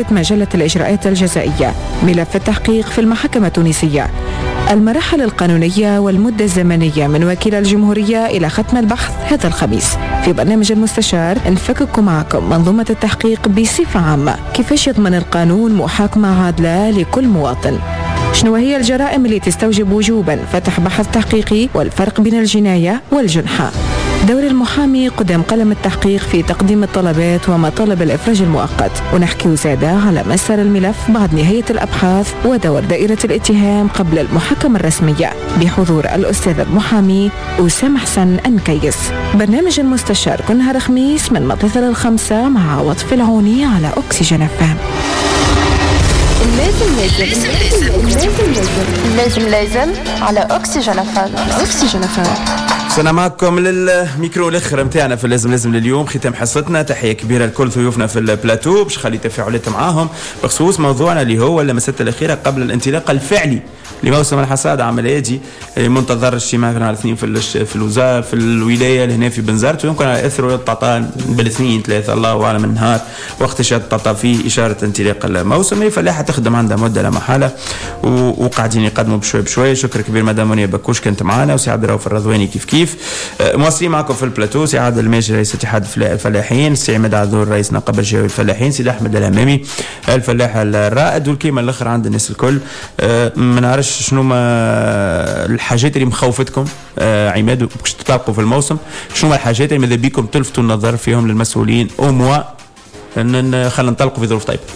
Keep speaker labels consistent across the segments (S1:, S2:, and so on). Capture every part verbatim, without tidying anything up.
S1: أصدرت مجلة الإجراءات الجزائية ملف التحقيق في المحكمة التونسية. المراحل القانونية والمدة الزمنية من وكيل الجمهورية إلى ختم البحث هذا الخميس. في برنامج المستشار نفكك معكم منظومة التحقيق بصفة عامة، كيفاش يضمن القانون محاكمة عادلة لكل مواطن، شنو هي الجرائم اللي تستوجب وجوبا فتح بحث تحقيقي، والفرق بين الجناية والجنحة، دور المحامي قدام قلم التحقيق في تقديم الطلبات ومطالب الإفراج المؤقت، ونحكي زادة على مسار الملف بعد نهاية الأبحاث ودور دائرة الاتهام قبل المحاكمة الرسمية بحضور الأستاذ المحامي أسامة حسن أنكيس. برنامج المستشار كل نهار خميس من مطلع الخمسة مع عواطف العوني على أكسجين اف ام.
S2: لازم لازم لازم لازم لازم لازم على أكسجين اف ام. أكسجين اف ام.
S3: سنة معكم للميكرو الاخر متاعنا في لازم لازم لليوم. ختام حصتنا، تحية كبيرة لكل ضيوفنا في البلاتو باش خلي تفاعلات معاهم بخصوص موضوعنا اللي هو اللمسات الأخيرة قبل الانطلاق الفعلي لموسم الحصاد عام الآتي منتظر اجتماع على الاثنين في في الوزارة في الولاية هنا في بنزرت، ويمكن على اثره تعطى بالاثنين ثلاثة الله اعلم النهار وقت تعطى فيه إشارة انطلاق الموسم. الفلاحة تخدم عندها مدة لا محالة وقاعدين يقدموا بشوي بشوي. شكر كبير مدام منيا بكوش كانت معنا، وسعد راوف الرضواني كيف كيف مواصلين معكم في البلاتو. سي عادل الماجري رئيس اتحاد الفلاحين، سي عماد عذور رئيس نقابة الجهوي الفلاحين، سي احمد الامامي الفلاح الرائد، والكلمه الاخر عند الناس الكل. أه ما نعرفش شنو ما الحاجات اللي مخوفتكم أه عماد باش تطلقوا في الموسم، شنو ما الحاجات اللي ماذا بيكم تلفتوا النظر فيهم للمسؤولين او موا ان خلينا ننطلقوا في ظروف طيبه.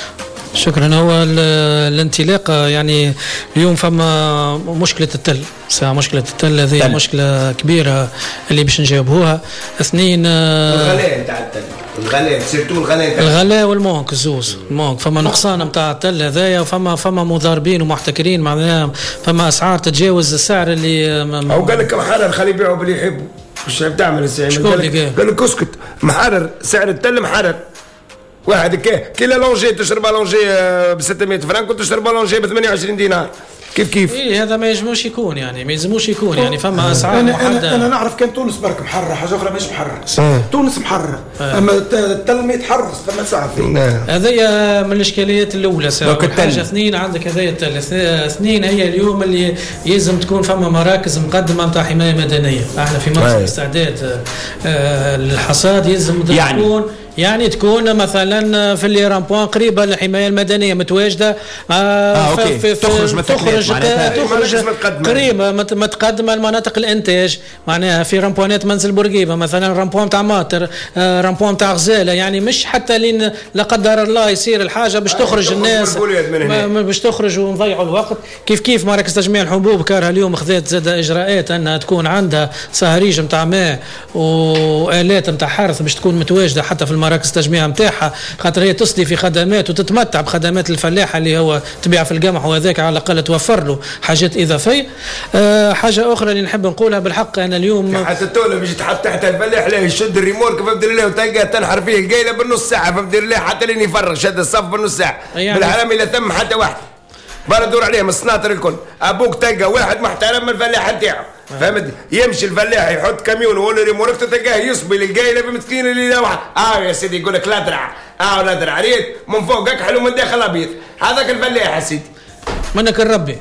S4: شكرا. هو الانطلاق يعني اليوم فما مشكلة التل، مشكلة التل هذه مشكلة كبيرة اللي باش نجاوبوها. اثنين
S5: الغلاء نتاع التل، الغلاء سيرتو الغلاء
S4: الغلاء والمونك الزوز المونك، فما نقصان نتاع التل هذايا، وفما فما مضاربين ومحتكرين معناها، فما اسعار تتجاوز السعر اللي
S5: او قال لك محرر خلي يبيعوا باللي يحبوا. واش تعمل السعر؟ قال لك اسكت محرر سعر التل محرر. واحد كي لا لونجي تشرب لونجي ب ستمائة فرنك وتشرب لونجي ب ثمانية وعشرين دينار. كيف كيف
S4: إيه هذا ما يجموش يكون يعني ما يلزموش يكون يعني فما اسعار
S5: أنا, أنا, انا نعرف كان تونس برك محرره، حاجه اخرى مش محرره. تونس محرره اما التل ما يتحرص فما ساعه
S4: هذيا من الاشكاليات الاولى. حاجه اثنين عندك هذايا التل. اثنين هي اليوم اللي يلزم تكون فما مراكز مقدمه نتاع حمايه مدنيه. احنا في موسم استعداد للحصاد يلزم
S3: يعني
S4: تكون يعني تكون مثلا في اللي رامبوان قريبه للحمايه المدنيه متواجده. آه
S3: آه في في
S4: تخرج تخرج تخرج قريبه متقدمه لمناطق الانتاج، معناها في رامبوانات منزل بورقيبه مثلا، رامبوان تاع ماطر، آه رامبوان تاع غزاله، يعني مش حتى لين لا قدر الله يصير الحاجه باش تخرج الناس باش تخرج ونضيعوا الوقت. كيف كيف مراكز تجميع الحبوب كارها اليوم خذات زاد اجراءات انها تكون عندها صهاريج نتاع ماء والات نتاع حرث باش تكون متواجده حتى في مراكز التجميع نتاعها، خاطر هي تصدي في خدمات وتتمتع بخدمات الفلاحه اللي هو تبيع في القمح، وهذاك على الاقل توفر له حاجات اضافيه. أه حاجه اخرى اللي نحب نقولها بالحق، انا اليوم
S5: حتى الدوله باش تحط تحت الفلاح لا يشد الريمورك فبدير الله وتلقى تنحر فيه القيله بالنص ساعه فبدير الله حتى لين يفرغ شد الصف بالنص ساعه يعني بالحرام لا ثم حتى واحد بار دور عليهم السناطر الكل. ابوك تلقى واحد محترم من الفلاح نتاعو فهمت، يمشي الفلاح يحط كاميون ولا ريمورك تلقاه يصبي للقايله بمسكين اللي لا واحد اه يا سيدي يقول لك لا درع اه لا درع ريت من فوق اكحل ومن داخل ابيض. هذاك الفلاح يا سيدي
S4: منك الربي.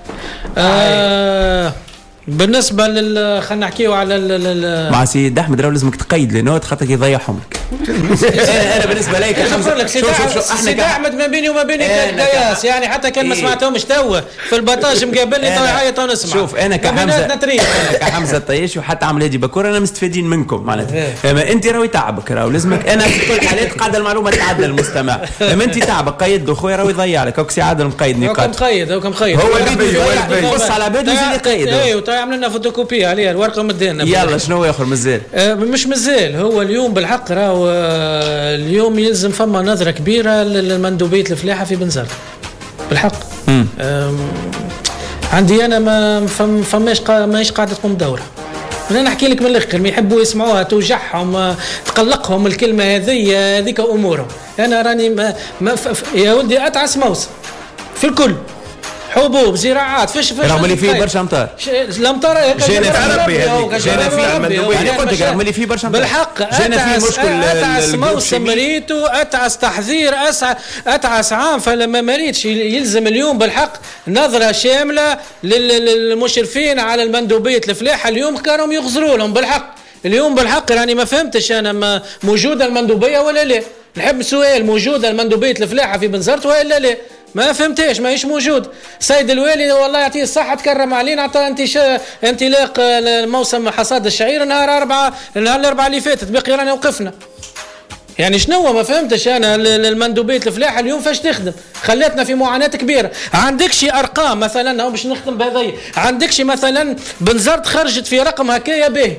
S4: آه بالنسبه لل خلينا نحكيو على ال
S3: مع سيد احمد راهو لازمك تقيد لانه خاطر يضيعهم لك. انا بالنسبه لي
S4: سيد احمد ما بيني وما بينك قياس يعني، حتى كان ما سمعتهمش توا في البطاج مقابلني تو يعيط ونسمع.
S3: شوف انا كحمزه انا كحمزه طيش وحتى عمل هادي بكور انا مستفيدين منكم معناتها. اما انت راهو يتعبك راهو لازمك انا في كل الحالات قاعده المعلومه تعدى المستمع. اما انت تعبك قيد خويا راهو يضيع لك. سي عادل مقيد نقاط
S4: مقيد هو مقيد
S3: هو اللي يبص على بيد ويزيد يقيد.
S4: ايوه عمل لنا فوتوكوبي عليها الورقه مدينا.
S3: يلا شنو اخر مازال؟
S4: آه مش مازال. هو اليوم بالحق راهو آه اليوم يلزم فما نظره كبيره للمندوبيه الفلاحه في بنزرت بالحق. عندي انا ما فم فماش قا ماهيش قاعده تقوم دوره. انا نحكي لك من الاخر ما يحبوا يسمعوها توجعهم تقلقهم الكلمه هذه هذيك امورهم. انا راني ما, ما يا ولدي اتعس موسم في الكل حبوب زراعات فيش فيش
S3: رغم اللي فيه برشا امطار
S4: الامطار
S3: جينا ربي جينا فيه المندوبيه يعني قلت لك رغم اللي فيه برشا امطار
S4: بالحق جينا فيه مشكل اتعس موسم ريتو اتعس تحذير اسع اتعس عام فلما ما ريتش يلزم اليوم بالحق نظره شامله للمشرفين على المندوبيه الفلاحه اليوم كانوا يغزروا لهم بالحق اليوم بالحق راني ما فهمتش انا ما موجوده المندوبيه ولا لا نحب سؤال موجوده المندوبيه الفلاحه في بنزرت ولا لا ما فهمتيش ما هيش موجود سيد الوالي والله يعطيه الصحة تكرم علينا عطى انتشاء انطلاق موسم حصاد الشعير نهار أربعة نهار الأربعة اللي فاتت بقي رانا وقفنا يعني شنو ما فهمتش أنا المندوبية الفلاحة اليوم فاش تخدم خلتنا في معاناة كبيرة عندكش أرقام مثلا أو باش نختم بهذه عندكش مثلا بنزرت خرجت في رقم هكايا به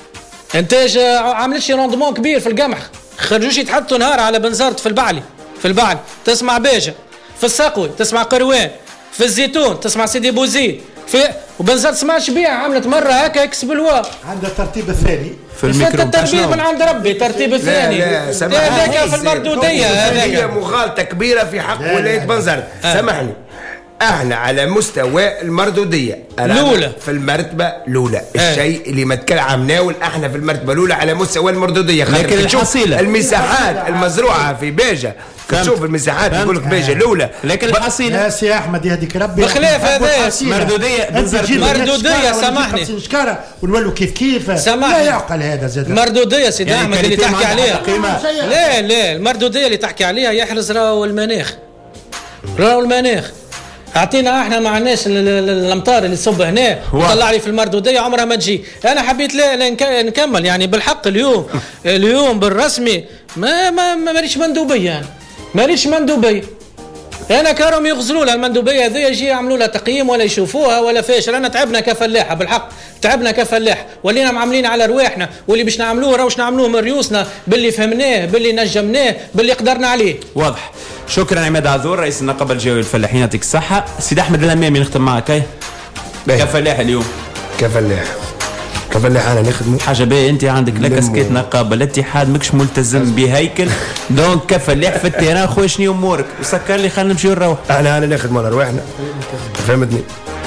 S4: انتاج عملتش روندمون كبير في القمح خرجوش يتحطوا نهار على بنزرت في البعلي في البعلي تسمع باجة في السقوي تسمع قروان في الزيتون تسمع سيدي بوزيد في وبنزرت سمعش بيع عملت مرة هكا يكسب الوا
S6: عندها الترتيب الثاني
S3: في الميكرو
S4: الترتيب من عند ربي الترتيب الثاني
S5: لا لا
S4: هذاك في المردودية
S5: هذاك مغالطة كبيرة في حق ولاية بنزرت سامحني احنا على مستوى المردوديه
S4: الاولى
S5: في المرتبه الاولى الشيء اللي ما تكلم ناول احنا في المرتبه الاولى على مستوى المردوديه
S3: لكن الحصيله
S5: المساحات المزروعه في باجه تشوف المساحات يقول لك باجه الاولى
S3: لكن الحصيله
S6: يا سي احمد يهديك ربي
S4: بخلاف هذا
S3: مردوديه
S4: مردوديه سامحني
S6: شكاره ونولوا كيف كيف
S4: سامحني
S6: لا يعقل هذا زاد
S4: مردوديه سيدي
S3: يعني
S4: احمد اللي تحكي عليها
S6: لا
S4: لا المردوديه اللي تحكي عليها يحرز راهو المناخ راهو المناخ اعطينا احنا ما عندناش الامطار اللي تصب هنا وطلع لي في المردوديه عمرها ما تجي انا حبيت لا نكمل يعني بالحق اليوم اليوم بالرسمي ما ما ماليش مندوبيه يعني ماليش مندوبيه انا كانوا يغزلوا لها المندوبيه هذه يجي يعملوا لها تقييم ولا يشوفوها ولا فاشل انا تعبنا كفلاحه بالحق تعبنا كفلاح ولينا معاملين على رواحنا واللي باش نعملوه راهوش نعملوه من ريوسنا باللي فهمناه باللي نجمناه باللي قدرنا عليه
S3: واضح. شكرا عماد عذور رئيس النقابه الجويه للفلاحين يعطيك الصحه. سيدي احمد الامامي نختم معك هاي كفلاح اليوم
S5: كفلاح كفلاح انا نخدمه
S3: حاجه باهي انت عندك لا كاسكيت نقابه الاتحاد ماكش ملتزم بهيكل دونك كفلاح في التيران خويا شنو امورك وسكر لي خلينا نمشيو نروح
S5: انا انا نخدموا على رواحنا فهمتني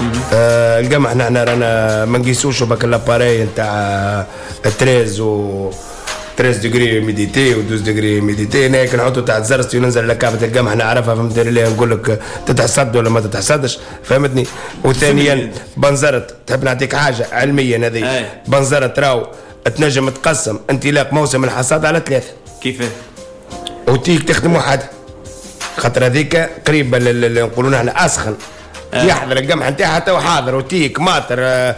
S5: آه القمح احنا رانا ما نقيسوش بك لاباري نتاع ثلاثة و ثلاثة ديجري ميديتي و اثناشر ديجري ميديتي هناك نحطوا تحت زرستي وننزل لكعبه القمح نعرفها فهمت لي نقول لك تتحصد ولا ما تتحصدش فهمتني. وثانيا بنزرت تحب نعطيك حاجه علميا هذه بنزرت راو تنجم تقسم انطلاق موسم الحصاد على ثلاثه
S3: كيفاه
S5: وتيك تخدم وحدها خاطر هذيك قريبه نقولوا نحن اسخن آه. يحضر القمح نتاعها تو حاضر وتيك ماطر آه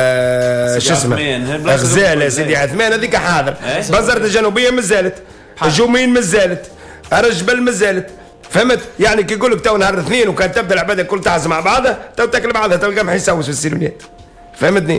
S5: آه شو اسمه غزاله سيدي عثمان هذيك حاضر آه. بنزرت الجنوبيه مازالت الجومين مازالت الجبل مازالت فهمت يعني كي يقول لك تو نهار اثنين وكان تبدا العباده الكل تعز مع بعضها تو تاكل بعضها تو القمح يسوس في السيلونيات فهمتني.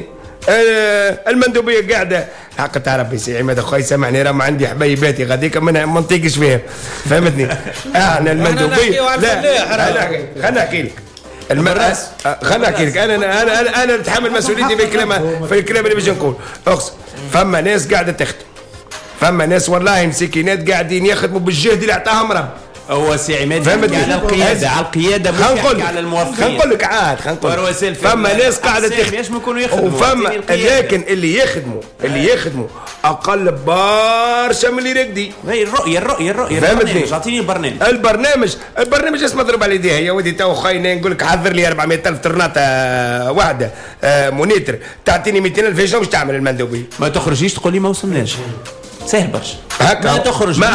S5: آه المندوبيه قاعده حق تعرف يا سي عماد اخوي سامحني راه ما عندي حبيباتي غاديك ما نطيقش فيهم فهمتني. احنا المندوبيه لا خلينا نحكي لك المرأس خلينا نحكي لك انا انا انا انا نتحمل مسؤوليتي في الكلام في الكلام اللي باش نقول اقسم فما ناس قاعده تخدم فما ناس والله مسكينات قاعدين يخدموا بالجهد اللي عطاهم رب
S3: هو سي عماد على القياده على القياده مش على الموظفين
S5: خلينا نقول لك عاد خلينا نقول فما ناس قاعده تخدم وفما لكن اللي يخدموا اللي يخدموا اقل برشا من اللي راقدين.
S3: هي الرؤيه الرؤيه الرؤيه
S5: فهمتني
S3: اعطيني البرنامج
S5: البرنامج البرنامج اسمه ضرب على يديها يا ودي تو خاينه نقول لك حضر لي أربعمائة ألف طرناطه واحده مونيتر تعطيني مئتين ألف ايش باش تعمل المندوبيه
S3: ما تخرجيش تقول لي ما وصلناش سهل برشا
S5: هكا
S3: ما تخرج
S5: ما